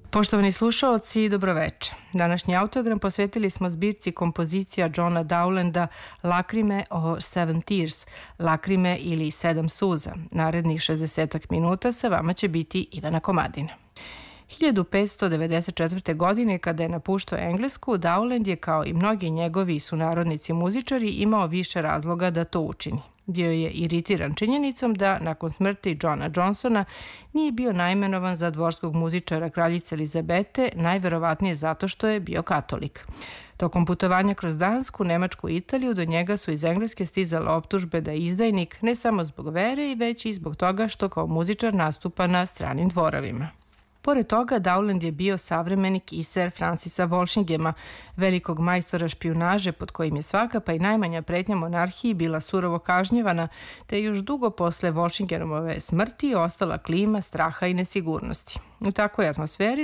Poštovani slušaoci, dobroveče. Današnji autogram posvetili smo zbirci kompozicija Johna Dowlanda Lakrime o Seven Tears, Lakrime ili Sedam suza. Narednih 60 minuta sa vama će biti Ivana Komadina. 1594. godine, kada je napuštao Englesku, Dowland je, kao i mnogi njegovi sunarodnici muzičari, imao više razloga da to učini. Bio je iritiran činjenicom da, nakon smrti Johna Johnsona, nije bio naimenovan za dvorskog muzičara kraljice Elizabete, najverovatnije zato što je bio katolik. Tokom putovanja kroz Dansku, Nemačku i Italiju do njega su iz Engleske stizale optužbe da je izdajnik ne samo zbog vere, već i zbog toga što kao muzičar nastupa na stranim dvorovima. Pored toga, Dowland je bio savremenik i Sir Francisa Walsingema, velikog majstora špijunaže pod kojim je svaka pa i najmanja pretnja monarhiji bila surovo kažnjevana, te još dugo posle Walsingemove smrti ostala klima straha i nesigurnosti. U takvoj atmosferi